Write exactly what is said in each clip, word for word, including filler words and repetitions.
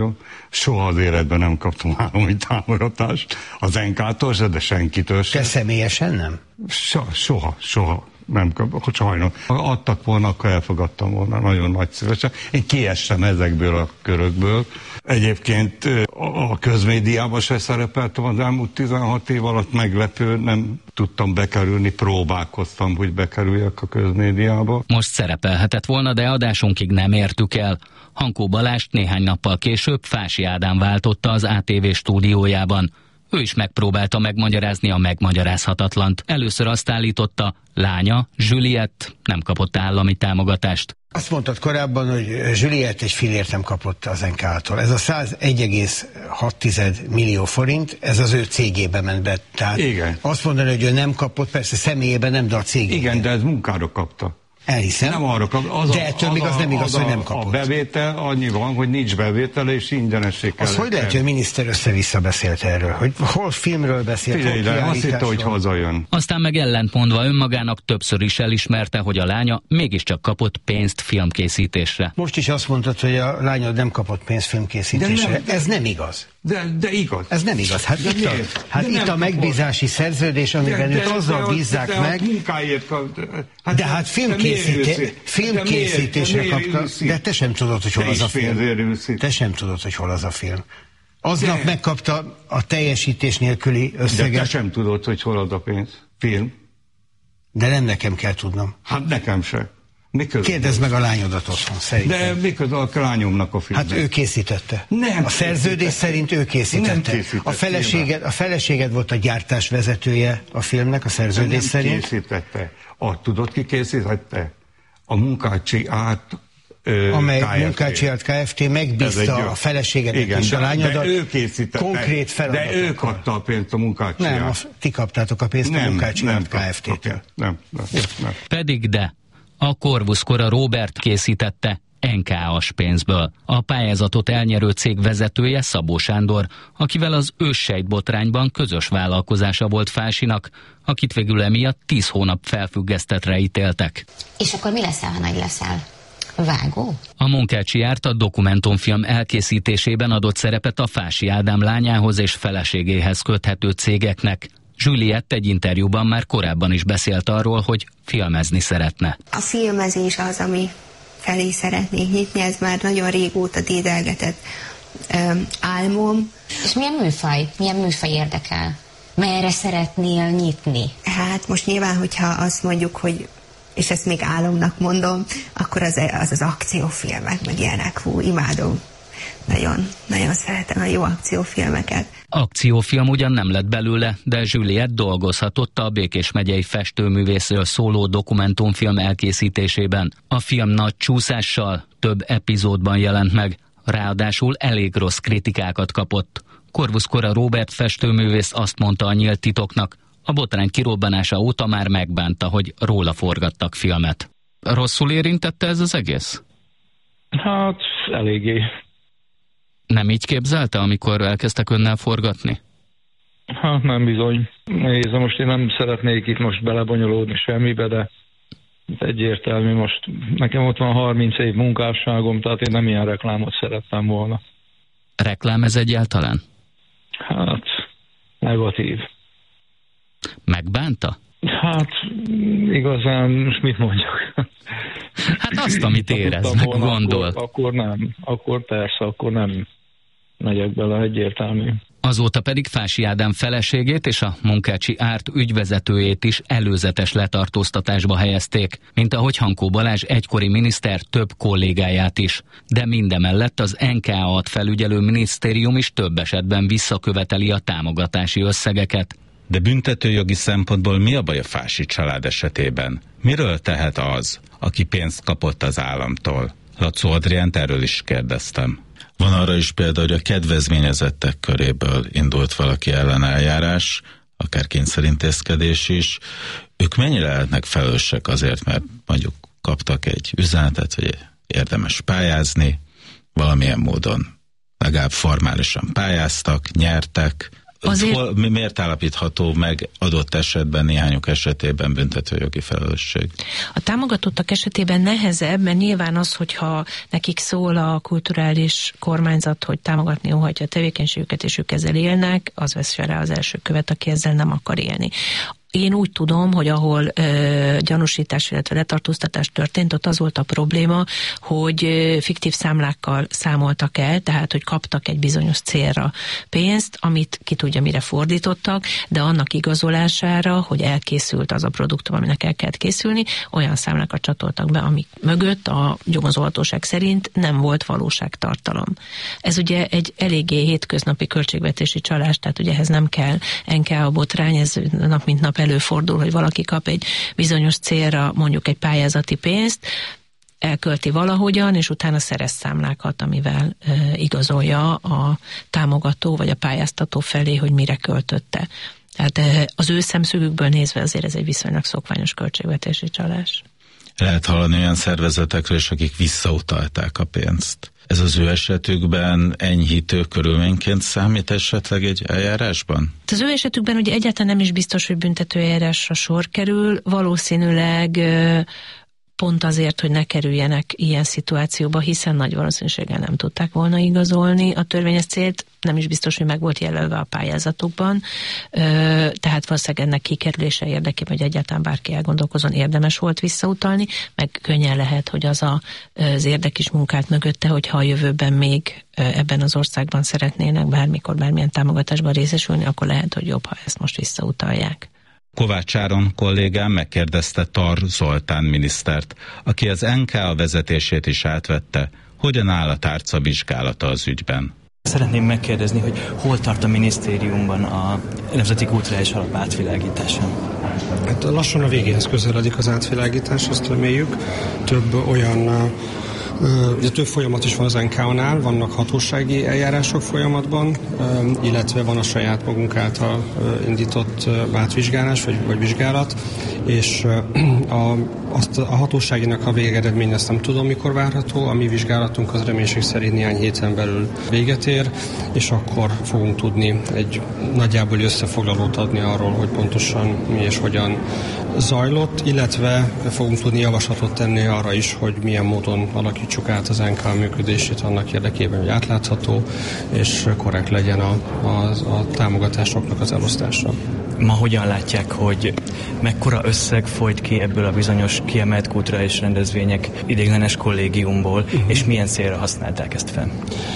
Soha az életben nem kaptam állami támogatást az en ká-tól se, de senkitől se. Te személyesen nem? So, soha, soha nem kaptam. Sajnos. Ha adtak volna, akkor elfogadtam volna nagyon nagy szívesen. Én kiestem ezekből a körökből. Egyébként a közmédiában se szerepeltem az elmúlt tizenhat év alatt, meglepő, nem tudtam bekerülni, próbálkoztam, hogy bekerüljek a közmédiába. Most szerepelhetett volna, de adásunkig nem értük el. Hankó Balást néhány nappal később Fási Ádám váltotta az á té vé stúdiójában. Ő is megpróbálta megmagyarázni a megmagyarázhatatlant. Először azt állította, lánya, Juliette nem kapott állami támogatást. Azt mondtad korábban, hogy Juliette egy fillért nem kapott az en ká-tól. Ez a százegy egész hat millió forint, ez az ő cégébe ment be. Tehát igen. Azt mondani, hogy ő nem kapott, persze személyében nem, de a cégébe. Igen, de ez munkára kapta. Elhiszem. Nem arra kap, az de ettől az még az nem igaz, az hogy nem kapott. A bevétel annyi van, hogy nincs bevétele, és ingyenessé kell. Az hogy lehet, hogy a miniszter össze-vissza beszélt erről? Hogy hol filmről beszélt, Figyelj, hol de azt hitte, hogy hazajön. Aztán meg ellentmondva önmagának többször is elismerte, hogy a lánya mégiscsak kapott pénzt filmkészítésre. Most is azt mondtad, hogy a lányod nem kapott pénzt filmkészítésre. Nem, Ez nem igaz. De, de igaz. Ez nem igaz. Hát de itt a, hát itt a megbízási szerződés, amiben őt azzal bízzák de, meg. De munkáért kap, hát, de hát filmkészíté, filmkészítésre kapta. De te sem tudod, hogy hol az a film. Te sem tudod, hogy hol az a film. Aznap de, megkapta a teljesítés nélküli összeget. De te sem tudod, hogy hol az a pénz. Film. De nem nekem kell tudnom. Hát nekem se. Kérdezd meg a lányodat otthon, szerintem. De mikor a lányomnak a filmet? Hát ő készítette. Nem a szerződés szerint ő készítette. A feleséged, a feleséged volt a gyártásvezetője a filmnek, a szerződés nem szerint. Nem készítette. A, tudod, ki készítette? A Munkácsi Árt Ö, amely Munkácsi Árt Kft. Megbízta a feleségedet igen, és a lányodat. De ő készítette. Konkrét feladatokkal. De ő kapta a pénzt a Munkácsi Nem, Árt. a, ti kaptátok a pénzt nem, a Munkácsi Árt Kft-től. Nem, nem, nem. Pedig de. A Corvus kora Róbert készítette en ká á-s pénzből. A pályázatot elnyerő cég vezetője Szabó Sándor, akivel az őssejtbotrányban közös vállalkozása volt Fásinak, akit végül emiatt tíz hónap felfüggesztetre ítéltek. És akkor mi leszel, ha nagy leszel? Vágó? A Munkácsi Árt a dokumentumfilm elkészítésében adott szerepet a Fási Ádám lányához és feleségéhez köthető cégeknek. Juliette egy interjúban már korábban is beszélt arról, hogy filmezni szeretne. A filmezés az, ami felé szeretnék nyitni, ez már nagyon régóta dédelgetett um, álmom. És milyen műfaj? Milyen műfaj érdekel? Merre szeretnél nyitni? Hát most nyilván, hogyha azt mondjuk, hogy és ezt még álomnak mondom, akkor az az, az akciófilmek, meg ilyenek, hú, imádom. Nagyon, nagyon szeretem a jó akciófilmeket. Akciófilm ugyan nem lett belőle, de Juliette dolgozhatott a Békés megyei festőművészről szóló dokumentumfilm elkészítésében. A film nagy csúszással több epizódban jelent meg, ráadásul elég rossz kritikákat kapott. Corvus kora Róbert festőművész azt mondta a Nyílt titoknak, a botrány kirobbanása óta már megbánta, hogy róla forgattak filmet. Rosszul érintette ez az egész? Hát, eléggé. Nem így képzelte, amikor elkezdtek önnel forgatni? Hát nem bizony. Nézd, most én nem szeretnék itt most belebonyolódni semmibe, de egyértelmű most. Nekem ott van harminc év munkásságom, tehát én nem ilyen reklámot szerettem volna. Reklám ez egyáltalán? Hát, negatív. Megbánta? Hát, igazán, most mit mondjak? Hát azt, amit érez, meg gondol. Akkor, akkor nem, akkor persze, akkor nem megyek bele, egyértelmű. Azóta pedig Fási Ádám feleségét és a Munkácsi Árt ügyvezetőjét is előzetes letartóztatásba helyezték, mint ahogy Hankó Balázs egykori miniszter több kollégáját is. De mindemellett az en ká á-t felügyelő minisztérium is több esetben visszaköveteli a támogatási összegeket. De büntetőjogi szempontból mi a baj a Fási család esetében? Miről tehet az, aki pénzt kapott az államtól? Lacó Adriánt erről is kérdeztem. Van arra is példa, hogy a kedvezményezettek köréből indult valaki ellen eljárás, akár kényszerintézkedés is. Ők mennyire lehetnek felelősek azért, mert mondjuk kaptak egy üzenetet, hogy érdemes pályázni, valamilyen módon legalább formálisan pályáztak, nyertek, Azért... Hol, miért állapítható meg adott esetben, néhányok esetében büntetőjogi felelősség? A támogatottak esetében nehezebb, mert nyilván az, hogyha nekik szól a kulturális kormányzat, hogy támogatni óhajtja a tevékenységüket, és ők ezzel élnek, az vesz rá az első követ, aki ezzel nem akar élni. Én úgy tudom, hogy ahol ö, gyanúsítás, illetve letartóztatás történt, ott az volt a probléma, hogy ö, fiktív számlákkal számoltak el, tehát hogy kaptak egy bizonyos célra pénzt, amit ki tudja mire fordítottak, de annak igazolására, hogy elkészült az a produktum, aminek el kellett készülni, olyan számlákat csatoltak be, amik mögött a nyomozóhatóság szerint nem volt valóságtartalom. Ez ugye egy eléggé hétköznapi költségvetési csalás, tehát ugye ehhez nem kell en ká á botrány, ez nap mint nap előfordul, hogy valaki kap egy bizonyos célra mondjuk egy pályázati pénzt, elkölti valahogyan, és utána szerez számlákat, amivel e, igazolja a támogató vagy a pályáztató felé, hogy mire költötte. Tehát e, az ő szemszögükből nézve azért ez egy viszonylag szokványos költségvetési csalás. Lehet hallani olyan szervezetekről is, akik visszautalták a pénzt. Ez az ő esetükben enyhítő körülményként számít esetleg egy eljárásban? Az ő esetükben ugye egyáltalán nem is biztos, hogy büntető eljárásra sor kerül, valószínűleg pont azért, hogy ne kerüljenek ilyen szituációba, hiszen nagy valószínűséggel nem tudták volna igazolni a törvényes célt, nem is biztos, hogy meg volt jelölve a pályázatukban, tehát valószínűleg ennek kikerülése érdekében, hogy egyáltalán bárki elgondolkozon, érdemes volt visszautalni, meg könnyen lehet, hogy az a, az érdekes munkát mögötte, hogyha a jövőben még ebben az országban szeretnének bármikor, bármilyen támogatásban részesülni, akkor lehet, hogy jobb, ha ezt most visszautalják. Kovács Áron kollégám megkérdezte Tar Zoltán minisztert, aki az en ká á vezetését is átvette, hogyan áll a tárca vizsgálata az ügyben. Szeretném megkérdezni, hogy hol tart a minisztériumban a Nemzeti Kulturális Alap átvilágítása? Hát lassan a végéhez közeledik az átvilágítás, azt reméljük. Több olyan Ugye több folyamat is van az en ká á-nál, vannak hatósági eljárások folyamatban, illetve van a saját magunk által indított átvizsgálás vagy, vagy vizsgálat, és a, azt a hatóságinak a végeredmény azt nem tudom, mikor várható, a mi vizsgálatunk az reménység szerint néhány héten belül véget ér, és akkor fogunk tudni egy nagyjából összefoglalót adni arról, hogy pontosan mi és hogyan zajlott, illetve fogunk tudni javaslatot tenni arra is, hogy milyen módon alakítsuk át az en ká á működését annak érdekében, hogy átlátható és korrekt legyen a, a, a támogatásoknak az elosztása. Ma hogyan látják, hogy mekkora összeg folyt ki ebből a bizonyos kiemelt kulturális rendezvények ideiglenes kollégiumból, uh-huh. és milyen célra használták ezt fel?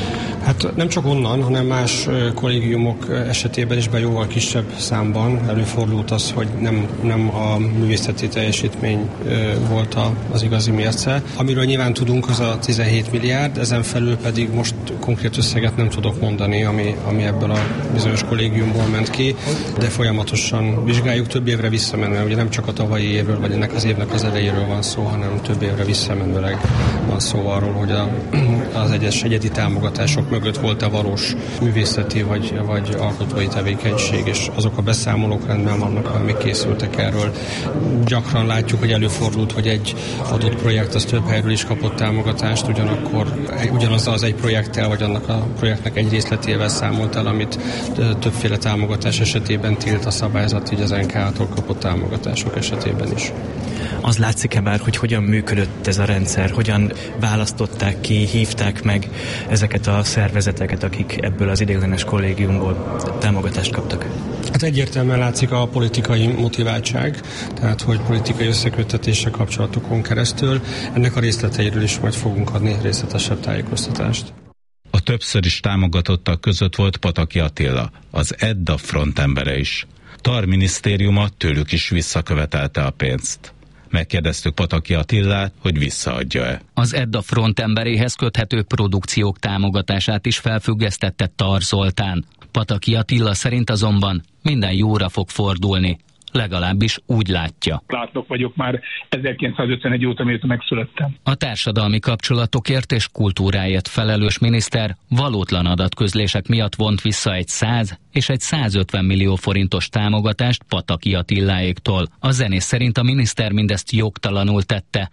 Hát nem csak onnan, hanem más kollégiumok esetében is be jóval kisebb számban előfordult az, hogy nem, nem a művészeti teljesítmény volt az igazi mérce. Amiről nyilván tudunk, az a tizenhét milliárd, ezen felül pedig most konkrét összeget nem tudok mondani, ami, ami ebből a bizonyos kollégiumból ment ki, de folyamatosan vizsgáljuk több évre visszamenően. Ugye nem csak a tavalyi évről, vagy ennek az évnek az elejéről van szó, hanem több évre visszamenőleg van szó arról, hogy a, az egyes egyedi támogatások mögött volt a valós művészeti vagy, vagy alkotói tevékenység, és azok a beszámolók rendben vannak, amik készültek erről. Gyakran látjuk, hogy előfordult, hogy egy adott projekt az több helyről is kapott támogatást, ugyanakkor ugyanazzal az egy projekttel, vagy annak a projektnek egy részletével számolt el, amit többféle támogatás esetében tilt a szabályzat, így az en ká á-tól kapott támogatások esetében is. Az látszik-e már, hogy hogyan működött ez a rendszer, hogyan választották ki, hívták meg ezeket a szervezeteket, akik ebből az ideiglenes kollégiumból támogatást kaptak? Hát egyértelműen látszik a politikai motiváltság, tehát hogy politikai összeköttetése kapcsolatokon keresztül. Ennek a részleteiről is majd fogunk adni részletesebb tájékoztatást. A többször is támogatottak között volt Pataki Attila, az Edda frontembere is. Tar minisztériuma tőlük is visszakövetelte a pénzt. Megkérdeztük Pataki Attilát, hogy visszaadja-e. Az Edda frontemberéhez köthető produkciók támogatását is felfüggesztette Tar Zoltán. Pataki Attila szerint azonban minden jóra fog fordulni. Legalábbis úgy látja. Látnok vagyok már ezerkilencszázötvenegy óta, mióta megszülettem. A társadalmi kapcsolatokért és kultúráért felelős miniszter valótlan adatközlések miatt vont vissza egy száz és egy százötven millió forintos támogatást Pataki Attiláéktól. A zenész szerint a miniszter mindezt jogtalanul tette.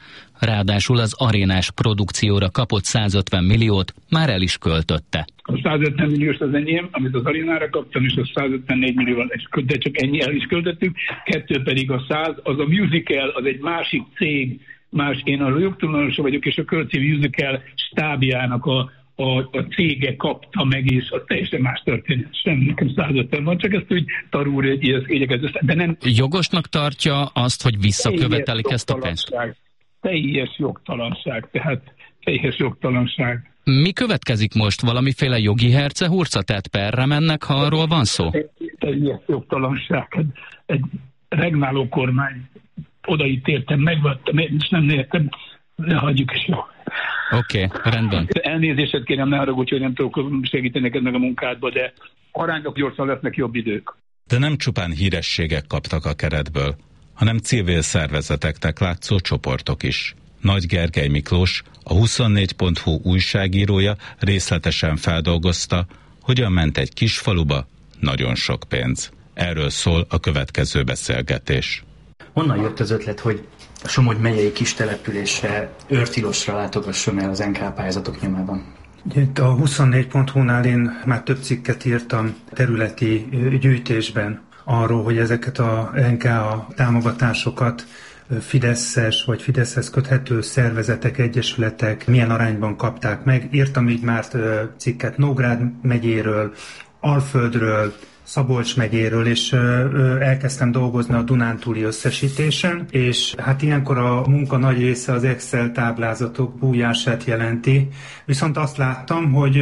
Ráadásul az arénás produkcióra kapott százötven milliót már el is költötte. A százötven milliós az enyém, amit az arénára kaptam, és a százötvennégy millióval, de csak ennyi el is költöttük, kettő pedig a száz, az a musical, az egy másik cég, más, én a jogtulajdonosa vagyok, és a Kölci Musical stábjának a, a, a cége kapta meg, és az teljesen más történet. Sem nekem százötven van, csak ezt úgy tarúr igyekezett. De nem... Jogosnak tartja azt, hogy visszakövetelik ezt a pénzt? Teljes jogtalanság, tehát teljes jogtalanság. Mi következik most? Valamiféle jogi hercehurca? Tehát perre mennek, ha arról van szó? Teljes jogtalanság. Egy regnáló kormány odaítéltem, megvettem, és nem értem, ne hagyjuk is jó. Oké, okay, rendben. Elnézést kérem, ne haragudj, hogy nem tudok segíteni neked meg a munkádba, de arányok gyorsan lesznek jobb idők. De nem csupán hírességek kaptak a keretből, hanem civil szervezeteknek látszó csoportok is. Nagy Gergely Miklós, a huszonnégy pont hu újságírója részletesen feldolgozta, hogyan ment egy kis faluba nagyon sok pénz. Erről szól a következő beszélgetés. Honnan jött az ötlet, hogy a Somogy megyei kis településre, Őrtilosra látogasson el az en ká pályázatok nyomában? Itt a huszonnégy pont hu-nál én már több cikket írtam területi gyűjtésben arról, hogy ezeket a en ká támogatásokat fideszes vagy Fideszhez köthető szervezetek, egyesületek milyen arányban kapták meg. Írtam így már cikket Nógrád megyéről, Alföldről, Szabolcs megyéről, és elkezdtem dolgozni a Dunántúli összesítésen, és hát ilyenkor a munka nagy része az Excel táblázatok bújását jelenti, viszont azt láttam, hogy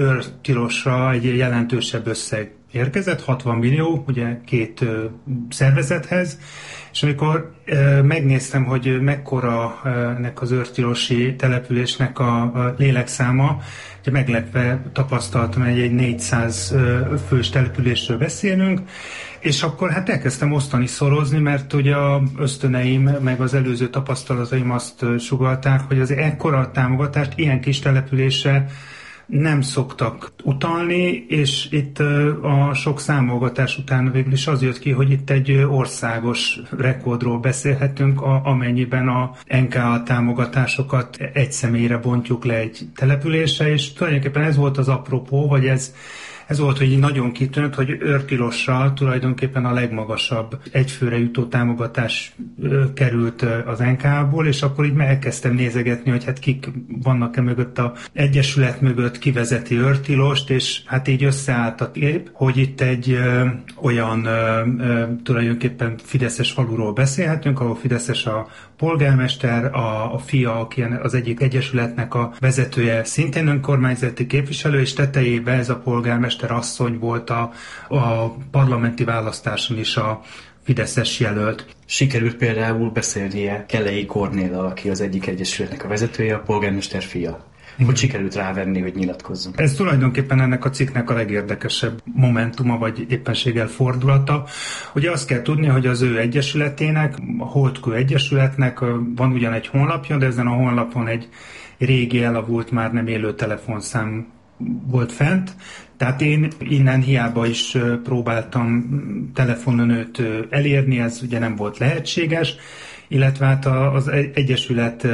Őrtilosra egy jelentősebb összeg érkezett, hatvan millió, ugye két ö, szervezethez, és amikor ö, megnéztem, hogy mekkora ö, ennek az őrtilosi településnek a, a lélekszáma, ugye meglepve tapasztaltam, hogy egy négyszáz ö, fős településről beszélünk, és akkor hát elkezdtem osztani, szorozni, mert ugye a ösztöneim, meg az előző tapasztalataim azt sugallták, hogy az ekkora támogatást ilyen kis településre nem szoktak utalni, és itt a sok számolgatás után végül is az jött ki, hogy itt egy országos rekordról beszélhetünk, amennyiben a en ká támogatásokat egy személyre bontjuk le egy településre, és tulajdonképpen ez volt az apropó, vagy ez Ez volt, hogy nagyon kitűnt, hogy Őrtilosra tulajdonképpen a legmagasabb egyfőre jutó támogatás került az en ká-ból, és akkor így elkezdtem nézegetni, hogy hát kik vannak-e mögött a egyesület mögött, kivezeti Őrtilost, és hát így összeállt a kép, hogy itt egy ö, olyan ö, ö, tulajdonképpen fideszes faluról beszélhetünk, ahol fideszes a polgármester, a, a fia, aki az egyik egyesületnek a vezetője, szintén önkormányzati képviselő, és tetejében ez a polgármester asszony volt a, a parlamenti választáson is a fideszes jelölt. Sikerült például beszélnie Kellei Kornéllal, aki az egyik egyesületnek a vezetője, a polgármester fia. Hogy sikerült rávenni, hogy nyilatkozzon? Ez tulajdonképpen ennek a cikknek a legérdekesebb momentuma, vagy éppenséggel fordulata. Ugye azt kell tudni, hogy az ő egyesületének, a Holdkő Egyesületnek van ugyan egy honlapja, de ezen a honlapon egy régi elavult, már nem élő telefonszám volt fent. Tehát én innen hiába is próbáltam telefonon őt elérni, ez ugye nem volt lehetséges, illetve hát az egyesület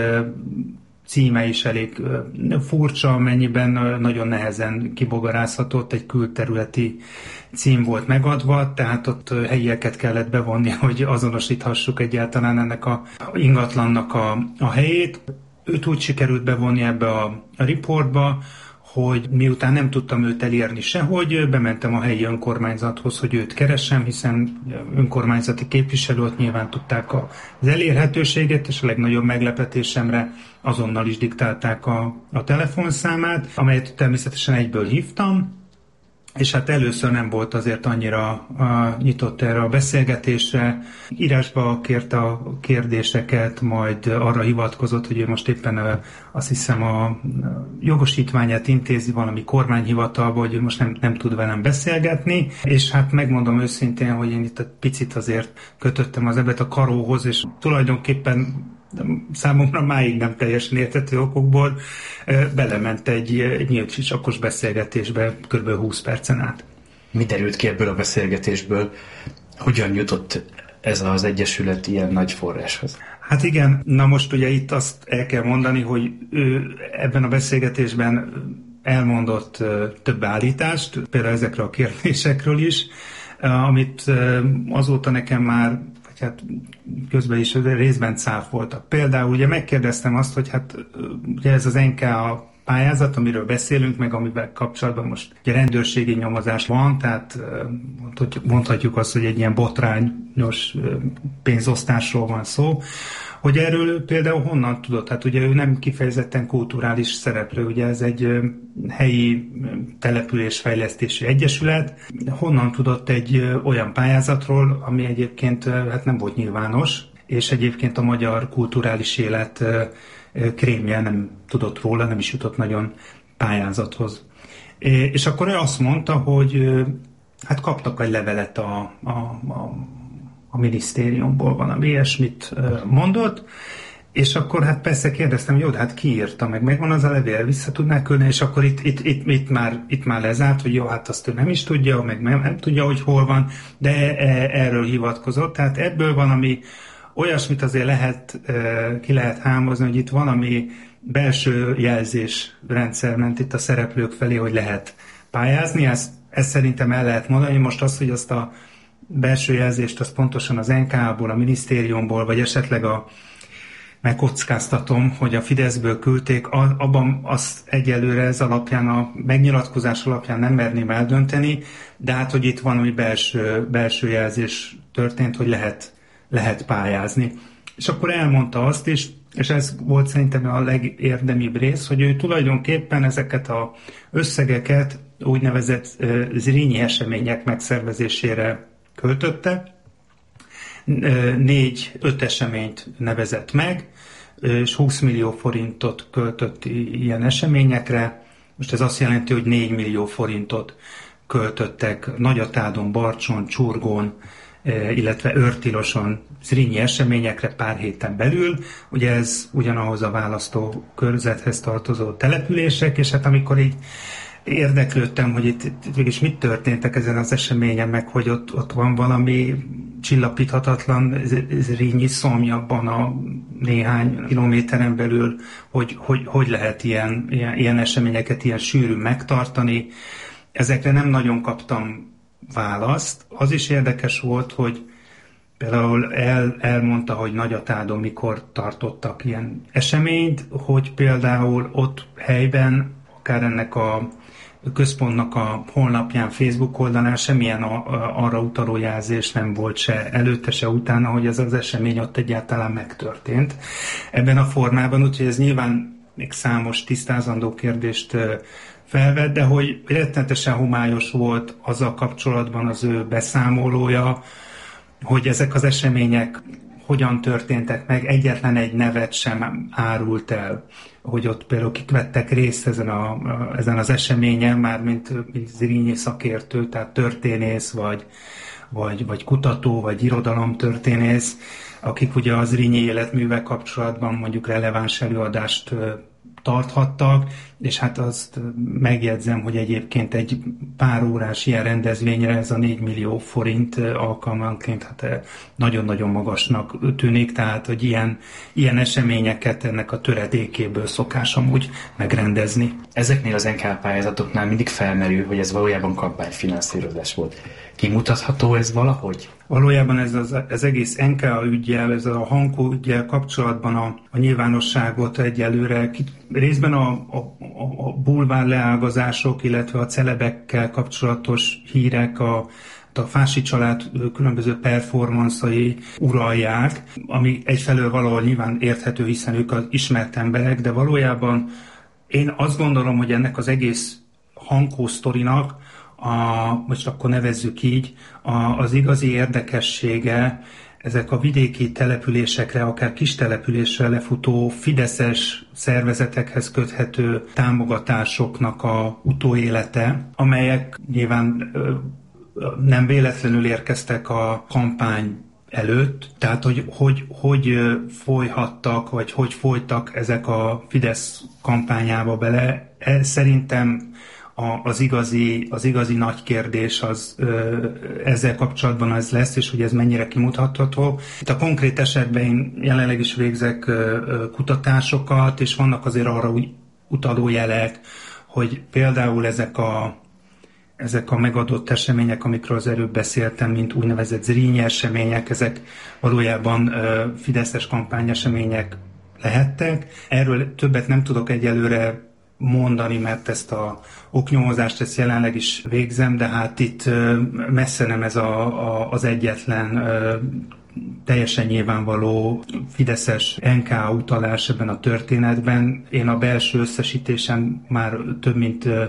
címe is elég furcsa, amennyiben nagyon nehezen kibogarázhatott, egy külterületi cím volt megadva, tehát ott helyieket kellett bevonni, hogy azonosíthassuk egyáltalán ennek a ingatlannak a, a helyét. Őt úgy sikerült bevonni ebbe a, a riportba, hogy miután nem tudtam őt elérni sehogy, bementem a helyi önkormányzathoz, hogy őt keresem, hiszen önkormányzati képviselőt nyilván tudták az elérhetőséget, és a legnagyobb meglepetésemre azonnal is diktálták a, a telefonszámát, amelyet természetesen egyből hívtam, és hát először nem volt azért annyira a, nyitott erre a beszélgetésre. Írásba kérte a kérdéseket, majd arra hivatkozott, hogy ő most éppen azt hiszem a jogosítványát intézi valami kormányhivatalba, hogy ő most nem, nem tud velem beszélgetni, és hát megmondom őszintén, hogy én itt egy picit azért kötöttem az ebbet a karóhoz, és tulajdonképpen számomra máig nem teljesen érthető okokból belement egy nyílt sisakos beszélgetésbe kb. húsz percen át. Mi derült ki ebből a beszélgetésből? Hogyan jutott ez az egyesület ilyen nagy forráshoz? Hát igen, na most ugye itt azt el kell mondani, hogy ő ebben a beszélgetésben elmondott több állítást, például ezekre a kérdésekről is, amit azóta nekem már, vagy hát közben is részben cáfoltak. Például ugye megkérdeztem azt, hogy hát ugye ez az en ká á pályázat, amiről beszélünk, meg amivel kapcsolatban most ugye rendőrségi nyomozás van, tehát mondhatjuk azt, hogy egy ilyen botrányos pénzosztásról van szó, hogy erről például honnan tudott? Hát ugye ő nem kifejezetten kulturális szereplő, ugye ez egy helyi településfejlesztési egyesület. Honnan tudott egy olyan pályázatról, ami egyébként hát nem volt nyilvános, és egyébként a magyar kulturális élet krémje nem tudott róla, nem is jutott nagyon pályázathoz. És akkor ő azt mondta, hogy hát kaptak egy levelet a, a, a, a minisztériumból, valami ilyesmit mondott, és akkor hát persze kérdeztem, hogy jó, hát ki írta meg, megvan az a levél, vissza tudná küldeni, és akkor itt, itt, itt, itt, már, itt már lezárt, hogy jó, hát azt ő nem is tudja, meg nem, nem tudja, hogy hol van, de erről hivatkozott. Tehát ebből van, ami olyasmit azért lehet, ki lehet hámozni, hogy itt valami belső jelzésrendszer ment itt a szereplők felé, hogy lehet pályázni. Ezt, ezt szerintem el lehet mondani. Most az, hogy azt a belső jelzést az pontosan az en ká á-ból, a minisztériumból, vagy esetleg a megkockáztatom, hogy a Fideszből küldték, abban azt egyelőre ez alapján, a megnyilatkozás alapján nem merném eldönteni, de hát, hogy itt valami belső, belső jelzés történt, hogy lehet lehet pályázni. És akkor elmondta azt is, és ez volt szerintem a legérdemibb rész, hogy ő tulajdonképpen ezeket az összegeket úgynevezett Zrínyi események megszervezésére költötte. Négy-öt eseményt nevezett meg, és húsz millió forintot költött ilyen eseményekre. Most ez azt jelenti, hogy négy millió forintot költöttek Nagyatádon, Barcson, Csurgón, illetve Őrtiloson Zrínyi eseményekre pár héten belül. Ugye ez ugyanahoz a választókörzethez tartozó települések, és hát amikor így érdeklődtem, hogy itt, itt mégis mit történtek ezen az eseményen, meg hogy ott, ott van valami csillapíthatatlan Zrínyi szomjabban a néhány kilométeren belül, hogy hogy, hogy lehet ilyen, ilyen, ilyen eseményeket ilyen sűrűn megtartani. Ezekre nem nagyon kaptam választ. Az is érdekes volt, hogy például el, elmondta, hogy Nagyatádon mikor tartottak ilyen eseményt, hogy például ott helyben, akár ennek a központnak a honlapján, Facebook oldalán semmilyen a, a, arra utaló jelzés nem volt se előtte, se utána, hogy ez az esemény ott egyáltalán megtörtént. Ebben a formában, úgyhogy ez nyilván még számos tisztázandó kérdést felvett, de hogy rettenetesen homályos volt azzal kapcsolatban az ő beszámolója, hogy ezek az események hogyan történtek meg, egyetlen egy nevet sem árult el, hogy ott például kik vettek részt ezen, a, ezen az eseményen, már mint, mint Zrínyi szakértő, tehát történész, vagy, vagy, vagy kutató, vagy irodalomtörténész, akik ugye az Zrínyi életművel kapcsolatban mondjuk releváns előadást tarthattak, és hát azt megjegyzem, hogy egyébként egy pár órás ilyen rendezvényre ez a négy millió forint alkalmanként hát nagyon-nagyon magasnak tűnik, tehát hogy ilyen, ilyen eseményeket ennek a töredékéből szokás amúgy megrendezni. Ezeknél az en ká pályázatoknál mindig felmerül, hogy ez valójában kampányfinanszírozás volt. Kimutatható ez valahogy? Valójában ez az, az egész en ká üggyel, ez a Hankó üggyel kapcsolatban a, a nyilvánosságot egyelőre részben a, a, a bulvár leágazások, illetve a celebekkel kapcsolatos hírek, a, a Fási család különböző performanszai uralják, ami egyfelől valahol nyilván érthető, hiszen ők az ismert emberek, de valójában én azt gondolom, hogy ennek az egész Hankó sztorinak, a, most akkor nevezzük így, a, az igazi érdekessége ezek a vidéki településekre, akár kis településre lefutó fideszes szervezetekhez köthető támogatásoknak a utóélete, amelyek nyilván ö, nem véletlenül érkeztek a kampány előtt, tehát hogy, hogy hogy folyhattak, vagy hogy folytak ezek a Fidesz kampányába bele. Szerintem a, az, igazi, az igazi nagy kérdés az ö, ezzel kapcsolatban az lesz, és hogy ez mennyire kimutatható. Itt a konkrét esetben én jelenleg is végzek ö, ö, kutatásokat, és vannak azért arra úgy utaló jelek, hogy például ezek a ezek a megadott események, amikről az előbb beszéltem, mint úgynevezett Zrínyi események, ezek valójában ö, fideszes kampányesemények lehettek. Erről többet nem tudok egyelőre mondani, mert ezt a oknyomozást ezt jelenleg is végzem, de hát itt ö, messze nem ez a, a, az egyetlen ö, teljesen nyilvánvaló fideszes en ká utalás ebben a történetben. Én a belső összesítésen már több mint ö,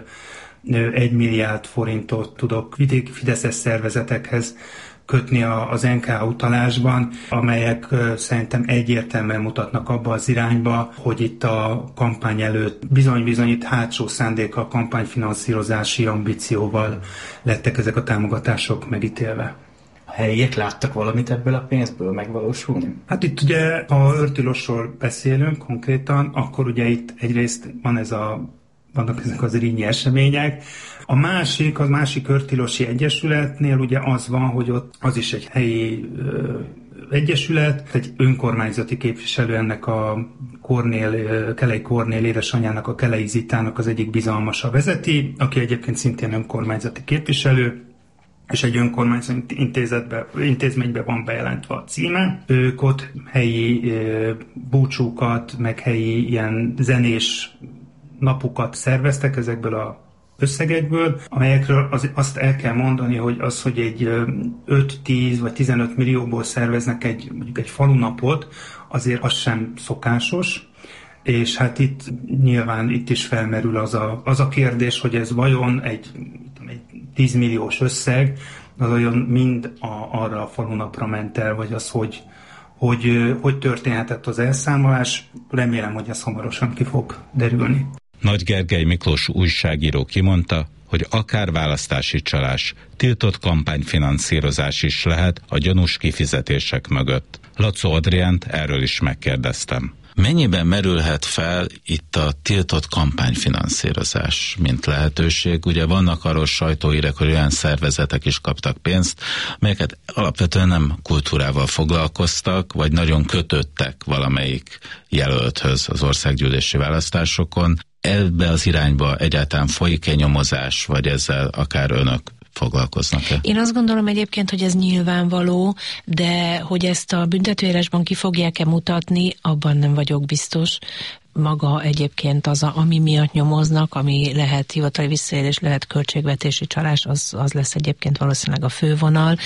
egy milliárd forintot tudok vidéki fideszes szervezetekhez kötni az en ká utalásban, amelyek szerintem egyértelműen mutatnak abba az irányba, hogy itt a kampány előtt bizony-bizony itt hátsó szándékkal, kampányfinanszírozási ambícióval lettek ezek a támogatások megítélve. A helyiek láttak valamit ebből a pénzből megvalósulni? Hát itt ugye, ha Örtilosról beszélünk konkrétan, akkor ugye itt egyrészt van ez a vannak ezek az Zrínyi események. A másik, az másik Örtilosi Egyesületnél ugye az van, hogy ott az is egy helyi ö, egyesület, egy önkormányzati képviselő ennek a Kornél, Kelei Kornél édesanyjának, a Kelei Zitának az egyik bizalmasa vezeti, aki egyébként szintén önkormányzati képviselő, és egy önkormányzati intézetbe, intézménybe van bejelentve a címe. Ők ott helyi ö, búcsúkat, meg helyi ilyen zenés napokat szerveztek ezekből a összegekből, amelyekről az, azt el kell mondani, hogy az, hogy egy öt-tíz vagy tizenöt millióból szerveznek egy, mondjuk egy falunapot, azért az sem szokásos, és hát itt nyilván itt is felmerül az a, az a kérdés, hogy ez vajon egy, egy tíz milliós összeg, az olyan mind a, arra a falunapra ment el, vagy az, hogy hogy, hogy történhetett az elszámolás. Remélem, hogy ez hamarosan ki fog derülni. Nagy Gergely Miklós újságíró kimondta, hogy akár választási csalás, tiltott kampányfinanszírozás is lehet a gyanús kifizetések mögött. Lacó Adriánt erről is megkérdeztem. Mennyiben merülhet fel itt a tiltott kampányfinanszírozás, mint lehetőség? Ugye vannak arról sajtóhírek, hogy olyan szervezetek is kaptak pénzt, melyeket alapvetően nem kultúrával foglalkoztak, vagy nagyon kötöttek valamelyik jelölthöz az országgyűlési választásokon. Ebbe az irányba egyáltalán folyik-e nyomozás, vagy ezzel akár önök foglalkoznak-e? Én azt gondolom egyébként, hogy ez nyilvánvaló, de hogy ezt a büntetőírásban ki fogják-e mutatni, abban nem vagyok biztos. Maga egyébként az, a, ami miatt nyomoznak, ami lehet hivatali visszaélés, lehet költségvetési csalás, az, az lesz egyébként valószínűleg a fővonal,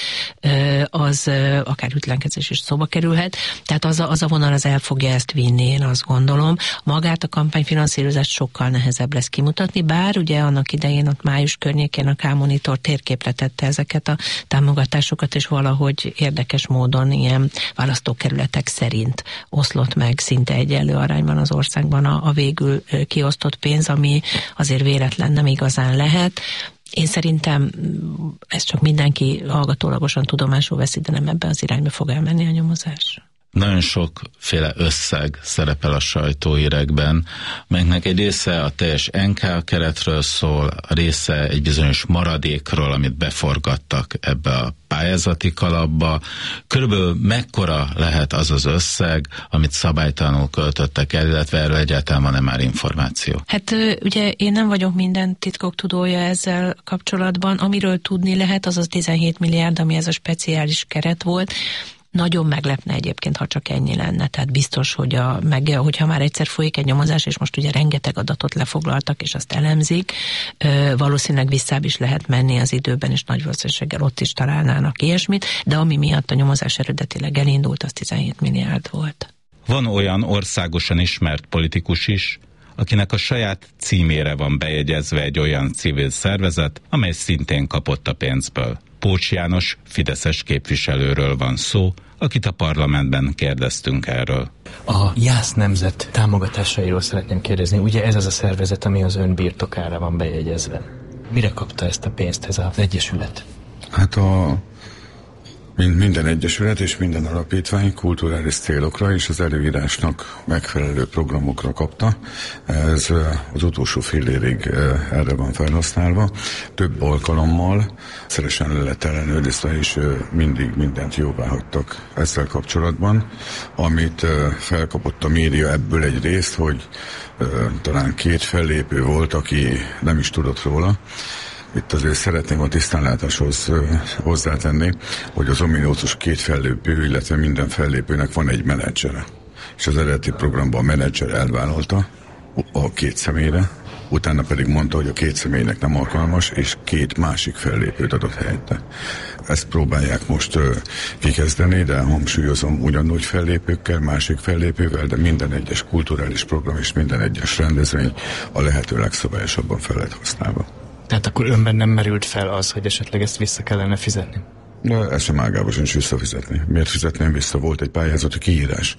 az akár ütlenkezés is szóba kerülhet. Tehát az a, az a vonal az el fogja ezt vinni, én azt gondolom. Magát a kampányfinanszírozást sokkal nehezebb lesz kimutatni, bár ugye annak idején ott május környékén a K-monitor térképre tette ezeket a támogatásokat, és valahogy érdekes módon ilyen választókerületek szerint oszlott meg szinte egyenlő arányban az ország a, a végül kiosztott pénz, ami azért véletlen nem igazán lehet. Én szerintem ez csak mindenki hallgatólagosan tudomásul veszi, de nem ebben az irányba fog elmenni a nyomozás. Nagyon sokféle összeg szerepel a sajtóhírekben, melynek egy része a teljes en ká keretről szól, a része egy bizonyos maradékról, amit beforgattak ebbe a pályázati kalapba. Körülbelül mekkora lehet az az összeg, amit szabálytalanul költöttek el, illetve erről egyáltalán van-e már információ? Hát ugye én nem vagyok minden titkok tudója ezzel kapcsolatban. Amiről tudni lehet, az az tizenhét milliárd, ami ez a speciális keret volt. Nagyon meglepne egyébként, ha csak ennyi lenne. Tehát biztos, hogy a, meg, hogyha már egyszer folyik egy nyomozás, és most ugye rengeteg adatot lefoglaltak, és azt elemzik, ö, valószínűleg visszább is lehet menni az időben, és nagy valószínűséggel ott is találnának ilyesmit, de ami miatt a nyomozás eredetileg elindult, az tizenhét milliárd volt. Van olyan országosan ismert politikus is, akinek a saját címére van bejegyezve egy olyan civil szervezet, amely szintén kapott a pénzből. Pócs János fideszes képviselőről van szó, akit a parlamentben kérdeztünk erről. A Jász Nemzet támogatásairól szeretném kérdezni. Ugye ez az a szervezet, ami az ön birtokára van bejegyezve. Mire kapta ezt a pénzt ez az egyesület? Hát a Minden egyesület és minden alapítvány kulturális célokra és az előírásnak megfelelő programokra kapta. Ez az utolsó fél évig erre van felhasználva. Több alkalommal szeresen le lett ellenőrizve, és mindig mindent jóvá hagytak ezzel kapcsolatban. Amit felkapott a média ebből egy részt, hogy talán két fellépő volt, aki nem is tudott róla. Itt azért szeretném a tisztánlátáshoz hozzátenni, hogy az ominózus két fellépő, illetve minden fellépőnek van egy menedzsere. És az eredeti programban a menedzser elvállalta a két személyre, utána pedig mondta, hogy a két személynek nem alkalmas, és két másik fellépőt adott helyette. Ezt próbálják most uh, kikezdeni, de hangsúlyozom, ugyanúgy fellépőkkel, másik fellépővel, de minden egyes kulturális program és minden egyes rendezvény a lehető legszabályosabban fel lett használva. Tehát akkor önben nem merült fel az, hogy esetleg ezt vissza kellene fizetni? De ezt sem ágában sincs visszafizetni. Miért fizetném vissza? Volt egy pályázati kiírás.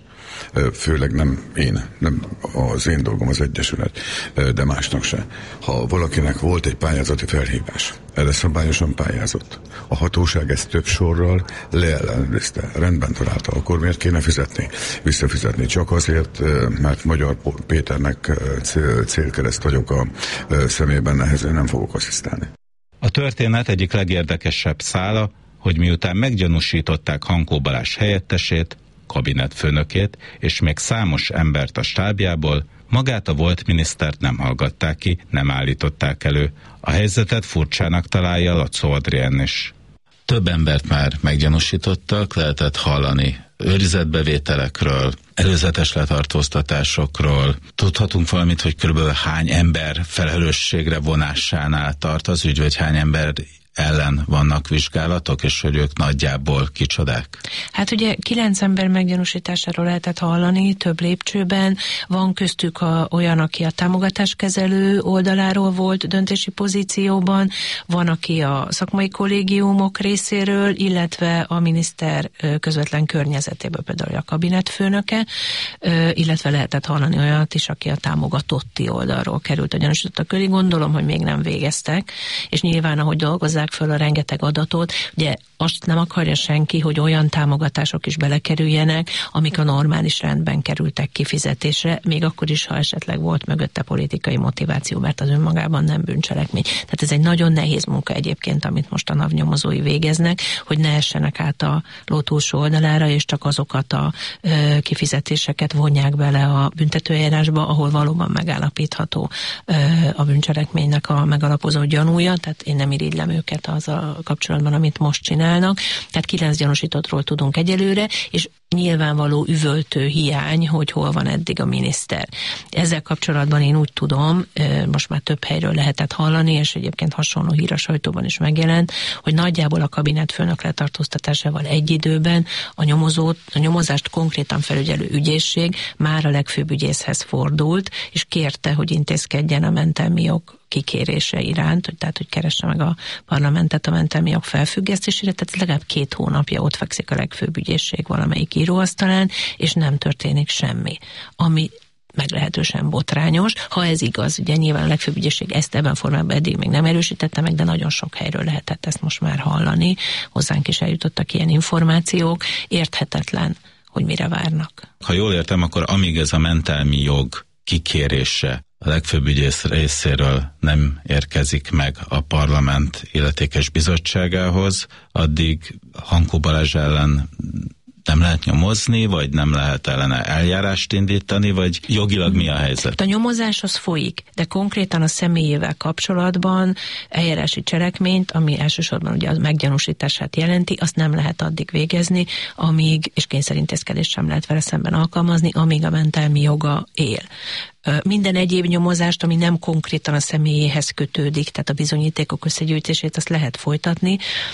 Főleg nem én, nem az én dolgom az egyesület, de másnak se. Ha valakinek volt egy pályázati felhívás, erre szabályosan pályázott. A hatóság ezt több sorral leellenőrizte, rendben találta, akkor miért kéne fizetni? Visszafizetni csak azért, mert Magyar Péternek célkereszt vagyok a szemében, nehezen nem fogok asszisztálni. A történet egyik legérdekesebb szála, hogy miután meggyanúsították Hankó Balázs helyettesét, kabinetfőnökét és még számos embert a stábjából, magát a volt minisztert nem hallgatták ki, nem állították elő. A helyzetet furcsának találja Lacó Adrien is. Több embert már meggyanúsítottak, lehetett hallani őrizetbevételekről, előzetes letartóztatásokról. Tudhatunk valamit, hogy körülbelül hány ember felelősségre vonásánál tart az ügy, vagy hány ember ellen vannak vizsgálatok, és hogy ők nagyjából kicsodák? Hát ugye kilenc ember meggyanúsításáról lehetett hallani több lépcsőben. Van köztük a, olyan, aki a támogatáskezelő oldaláról volt döntési pozícióban, van, aki a szakmai kollégiumok részéről, illetve a miniszter közvetlen környezetéből, például a kabinetfőnöke, illetve lehetett hallani olyat is, aki a támogatotti oldalról került a gyanúsítottak köré. Gondolom, hogy még nem végeztek, és nyilván, ahogy dolgozzák föl a rengeteg adatot, ugye azt nem akarja senki, hogy olyan támogatások is belekerüljenek, amik a normális rendben kerültek kifizetésre, még akkor is, ha esetleg volt mögötte politikai motiváció, mert az önmagában nem bűncselekmény. Tehát ez egy nagyon nehéz munka egyébként, amit most a NAV-nyomozói végeznek, hogy ne essenek át a ló túlsó oldalára, és csak azokat a ö, kifizetéseket vonják bele a büntetőeljárásba, ahol valóban megállapítható ö, a bűncselekménynek a megalapozó gyanúja, tehát én nem irigylem őket az a kapcsolatban, amit most csinálnak. Tehát kilenc gyanúsítottról tudunk egyelőre, és nyilvánvaló üvöltő hiány, hogy hol van eddig a miniszter. Ezzel kapcsolatban én úgy tudom, most már több helyről lehetett hallani, és egyébként hasonló hír a sajtóban is megjelent, hogy nagyjából a kabinetfőnök letartóztatásával egy időben a, nyomozót, a nyomozást konkrétan felügyelő ügyészség már a legfőbb ügyészhez fordult, és kérte, hogy intézkedjen a mentelmi jog kikérése iránt, hogy, tehát, hogy keresse meg a parlamentet a mentelmi jog felfüggesztésére, tehát legalább két hónapja ott fekszik a legfőbb ügyészség valamelyik íróasztalán, és nem történik semmi. Ami meglehetősen botrányos. Ha ez igaz, ugye nyilván a legfőbb ügyészség ezt ebben formában eddig még nem erősítette meg, de nagyon sok helyről lehetett ezt most már hallani. Hozzánk is eljutottak ilyen információk. Érthetetlen, hogy mire várnak. Ha jól értem, akkor amíg ez a mentelmi jog kikérése a legfőbb ügyész részéről nem érkezik meg a parlament illetékes bizottságához, addig Hankó Balázs ellen nem lehet nyomozni, vagy nem lehet ellene eljárást indítani, vagy jogilag mi a helyzet? A nyomozás az folyik, de konkrétan a személyével kapcsolatban eljárási cselekményt, ami elsősorban ugye a meggyanúsítását jelenti, azt nem lehet addig végezni, amíg, és kényszerintézkedést sem lehet vele szemben alkalmazni, amíg a mentelmi joga él. Minden egyéb nyomozást, ami nem konkrétan a személyéhez kötődik, tehát a bizonyítékok összegyűjtését, azt lehet folytatni,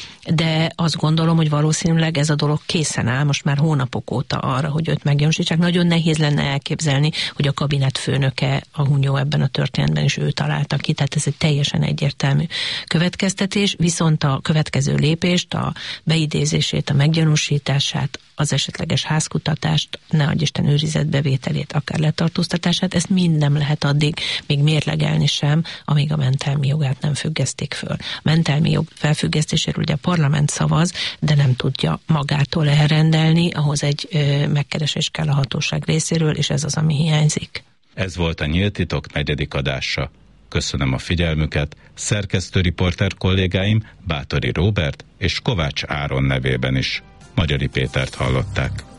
de azt gondolom, hogy valószínűleg ez a dolog készen áll most már hónapok óta arra, hogy őt meggyanúsítsák. Nagyon nehéz lenne elképzelni, hogy a kabinetfőnöke a Hunyó ebben a történetben is ő találta ki, tehát ez egy teljesen egyértelmű következtetés, viszont a következő lépést, a beidézését, a meggyanúsítását az esetleges házkutatást, ne adj Isten őrizetbevételét, akár letartóztatását, ezt mind nem lehet addig még mérlegelni sem, amíg a mentelmi jogát nem függesztik föl. A mentelmi jog felfüggesztéséről ugye a parlament szavaz, de nem tudja magától elrendelni, ahhoz egy ö, megkeresés kell a hatóság részéről, és ez az, ami hiányzik. Ez volt a Nyílt Titok negyedik adása. Köszönöm a figyelmüket, szerkesztőriporter kollégáim Bátori Róbert és Kovács Áron nevében is. Magyari Pétert hallották.